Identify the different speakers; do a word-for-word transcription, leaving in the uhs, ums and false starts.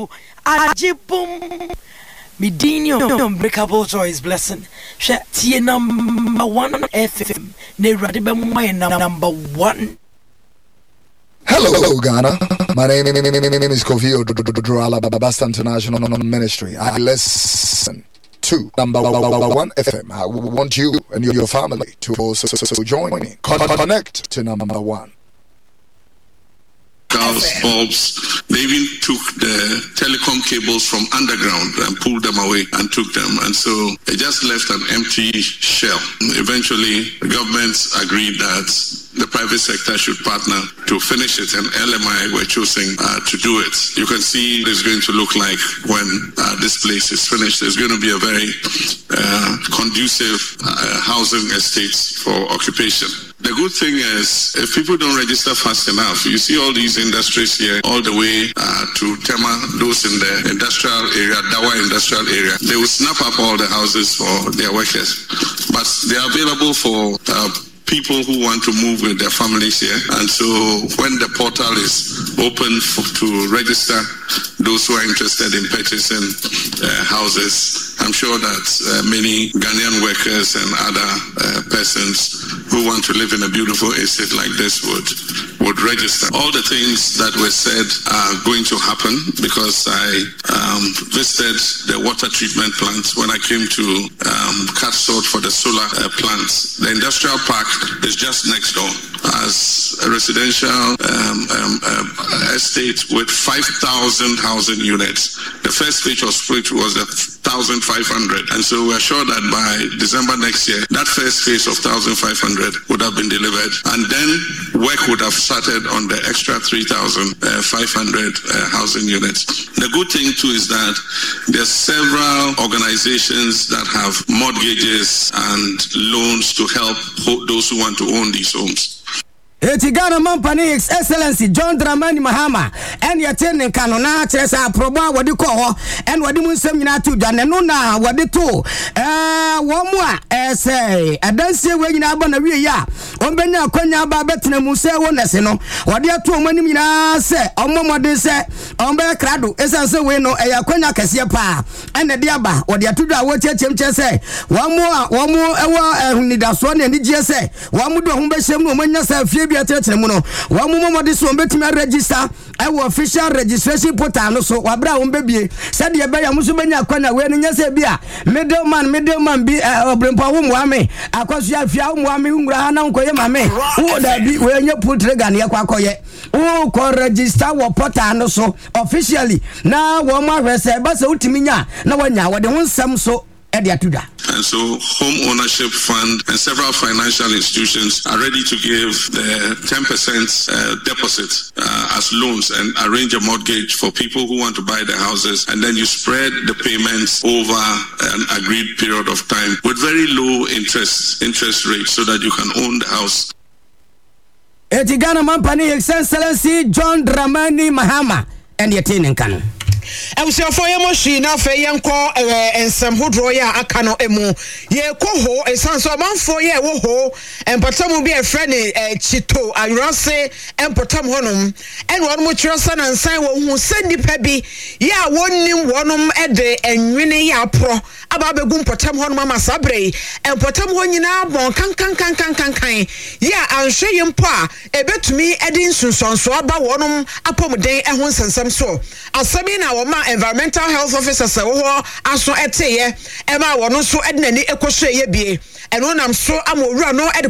Speaker 1: to Ajibum. Medinio unbreakable joy is blessing. Share number one F M. Ne radibem my number one.
Speaker 2: Hello, Ghana. My name is Kofi Odudrala Babasta International Ministry. I listen to number one F M. I want you and your family to also join me. Connect to number one.
Speaker 3: Bulbs, they even took the telecom cables from underground and pulled them away and took them, and so they just left an empty shell. Eventually, the government agreed that the private sector should partner to finish it, and L M I were choosing uh, to do it. You can see what it's going to look like when uh, this place is finished. There's going to be a very uh, conducive uh, housing estate for occupation. The good thing is, if people don't register fast enough, you see all these industries here, all the way uh, to Tema, those in the industrial area, Dawa industrial area, they will snap up all the houses for their workers. But they are available for uh, people who want to move with their families here. And so when the portal is open for, to register those who are interested in purchasing uh, houses, I'm sure that uh, many Ghanaian workers and other uh, persons who want to live in a beautiful estate like this would would register. All the things that were said are going to happen, because I um, visited the water treatment plant when I came to um, cut salt for the solar uh, plants. The industrial park is just next door as a residential um, um, uh, estate with five thousand housing units. The first phase was which was a one thousand five hundred, and so we're sure that by December next year, that first phase of one thousand five hundred would have been delivered, and then work would have started on the extra three thousand five hundred uh, housing units. The good thing too is that there's several organizations that have mortgages and loans to help those who want to own these homes.
Speaker 4: Eti Ghana Mampani His Excellency John Dramani Mahama and yatin kanona chesa proba wadi ko ho and wadi mu nsem nyina to dwane no na wadi to eh wo mu a ese adanse we nyina aba na wie ya ombenya akwanya ba betena mu se wo nese no wadi ato omanim nyina se omomode se ombe krado esanse we no e akwanya kese pa ene de aba wadi ato dwa wo chechem chese wo mu a wo mu ewo ehunidaso na ni gie se wo mu do ho be hyem no omanya sa fie bi atetere mu no wa mu momode so betimi register I will official registration portal no so wabra won bebie said ye be ya muso benya akwana we no nyase bia middleman middleman bi obrempa wo muame akwaso ya fia wo muame ngura ha na nkoye mame wo da bi we nya putrega ne yakwa koye wo ko register wo portal no so officially na wo ma hwese ba se utimi nya na wanya wo de ho nsem so.
Speaker 3: And so Home Ownership Fund and several financial institutions are ready to give the ten percent uh, deposit uh, as loans and arrange a mortgage for people who want to buy the houses, and then you spread the payments over an agreed period of time with very low interest interest rates so that you can own the house.
Speaker 4: Eti Ghana Mampani His Excellency John Dramani Mahama and yatin kanu.
Speaker 5: I was your fire machine of a young call and some hoodroya akano emu. Ye coho, a son so man for ye woho, and Potam will be a friend a chito, and Rase and Potam honum, and one more son and sign who send the pebby. Ya one name one um at the and winning ya pro about the goon Potam hon mama sabre, and Potam one in our bon can can can can can can. Ya, I'll show you pa, a bet to me Edinson son so about one um upon day and once and some so. I'll send me now. Ma environmental health officer say wo aso eteye e ma wono so edna ni ekwohwe ye bie eno nam so amowura no